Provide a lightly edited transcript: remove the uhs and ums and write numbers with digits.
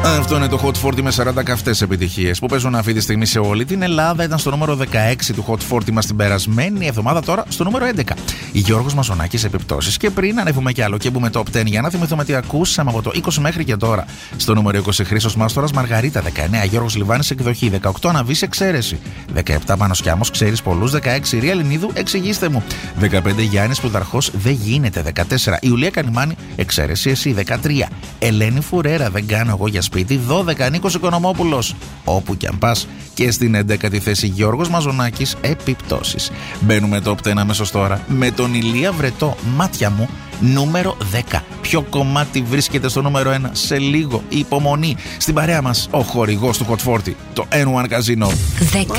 Αυτό είναι το Hot 40 με 40 καυτές επιτυχίες που παίζουν αυτή τη στιγμή σε όλη την Ελλάδα. Ήταν στο νούμερο 16 του Hot 40 μας την περασμένη εβδομάδα, τώρα στο νούμερο 11. Γιώργος Μαζονάκης, επιπτώσεις. Και πριν ανέβουμε κι άλλο και μπούμε top 10 για να θυμηθούμε τι ακούσαμε από το 20 μέχρι και τώρα. Στο νούμερο 20 Χρήστος Μάστορας, Μαργαρίτα. 19 Γιώργος Λιβάνης, εκδοχή. 18 Αναβής, εξαίρεση. 17 Πάνος Κιάμος, ξέρεις πολλούς. 16 Ρία Λινίδου, εξηγήστε μου. 15 Γιάννης Πλουταρχός, δεν γίνεται. 14 Ιουλία Κανημάνη, εξαίρεση εσύ. 13 Ελένη Φουρέρα, δεν κάνω εγώ για σπίτι. 12 Νίκος Οικονομόπουλος, όπου κι αν πας. Και στην 11η θέση Γιώργος Μαζονάκης, επιπτώσεις. Μπαίνουμε top 10 αμέσως τώρα με τον Ηλία Βρετό, μάτια μου, νούμερο 10. Ποιο κομμάτι βρίσκεται στο νούμερο 1 σε λίγο? Υπομονή. Στην παρέα μας ο χορηγός του Hot 40, το N1 Casino. 10.